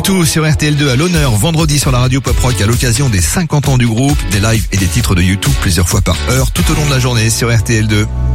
U2 sur RTL2 à l'honneur vendredi sur la radio Pop Rock à l'occasion des 50 ans du groupe, des lives et des titres de U2 plusieurs fois par heure tout au long de la journée sur RTL2.